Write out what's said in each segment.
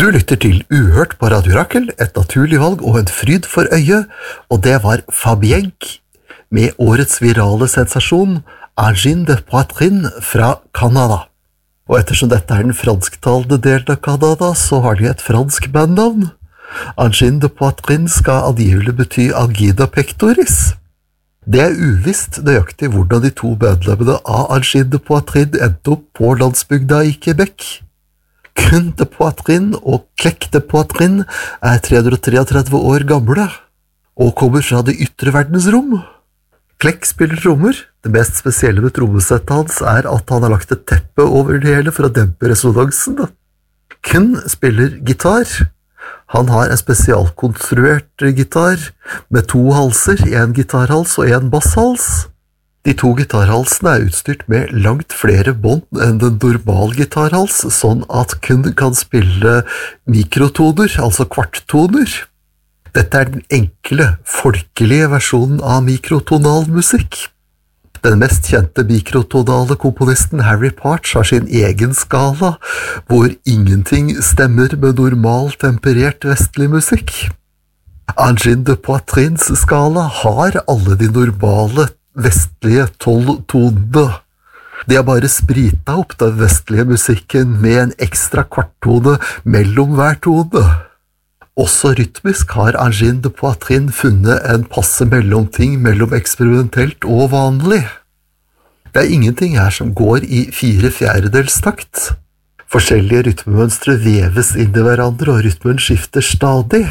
Du lytter til Uhørt på Radio Rakel, et naturlig valg og en fryd for øyet, og det var Fabienque med årets virale sensasjon Angine de Poitrine fra Canada. Og ettersom dette er den fransktalende delen av Canada, så har de et fransk bandnavn. Angine de Poitrine skal angivelig bety angina pectoris. Det er uvisst nøyaktig hvordan de to medlemmene av Angine de Poitrine endte opp på landsbygda i Quebec. Kun de Poitrine og Clec de Poitrine er 333 år gamle og kommer fra det ytre verdensrom. Clec spiller trommer. Det mest spesielle med trommesettet hans er at han har lagt et teppe over det hele for å dempe resonansen. Kun spiller gitar. Han har en spesialkonstruert gitar med 2 halser, en gitarhals og en basshals. De 2 gitarhalsene er utstyrt med langt flere bånd enn den normale gitarhals, sånn at kun kan spille mikrotoner, altså kvarttoner. Dette er den enkle, folkelige versjonen av mikrotonal musikk. Den mest kjente mikrotonale komponisten Harry Partch har sin egen skala, hvor ingenting stemmer med normal temperert vestlig musikk. Angine de Poitrines skala har alle de normale vestlige 12 tonene. De har bare sprita opp den vestlige musikken med en ekstra kvarttone mellom hver tone. Også rytmisk har Angine de Poitrine funnet en passe mellomting mellom eksperimentelt og vanlig. Det er ingenting her som går i 4/4 takt. Forskjellige rytmemønstre veves inn i hverandre, og rytmen skifter stadig.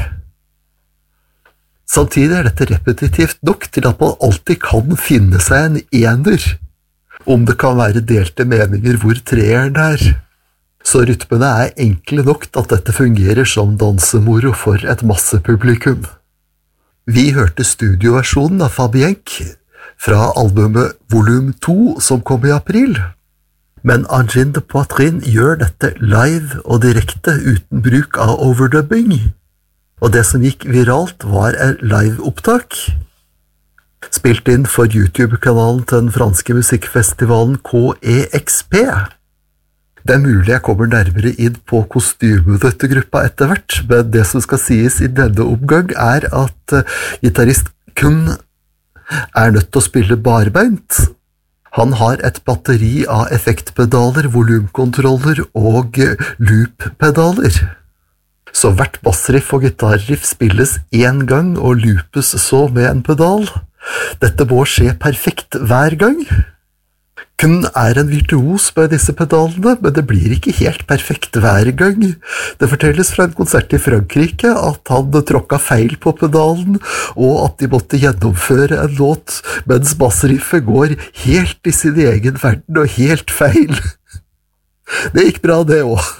Samtidig er dette repetitivt nok til at man alltid kan finne seg en ener, om det kan være delte meninger hvor treeren er. Så rytmene er enkle nok til at dette fungerer som dansemoro for et massepublikum. Vi hørte studioversjonen av Fabienque fra albumet Volum 2 som kom i april. Men Angine de Poitrine gjør dette live og direkte uten bruk av overdubbing. Og det som gikk viralt var et live-opptak, spilt inn for YouTube-kanalen til den franske musikkfestivalen KEXP. Det er mulig jeg kommer nærmere inn på kostymet til gruppa etter hvert, men det som skal sies i denne omgang er at gitarist kun er nødt til å spille barbeint. Han har et batteri av effektpedaler, volumkontroller og loop-pedaler. Så hvert bassriff og gitarriff spilles en gang og loopes så med en pedal. Dette må skje perfekt hver gang. Kun er en virtuos med disse pedalene, men det blir ikke helt perfekt hver gang. Det fortelles fra en konsert i Frankrike at han tråkka feil på pedalen, og at de måtte gjennomføre en låt mens bassriffet går helt i sin egen verden og helt feil. Det gikk bra det også.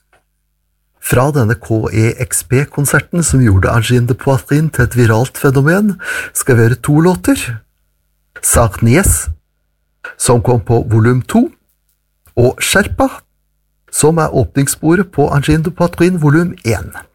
Fra denne KEXP-konserten som gjorde Angine de Poitrine til et viralt fenomen, skal vi høre 2 låter. Sarnies, som kom på volum 2, og Sherpa, som er åpningssporet på Angine de Poitrine volum 1.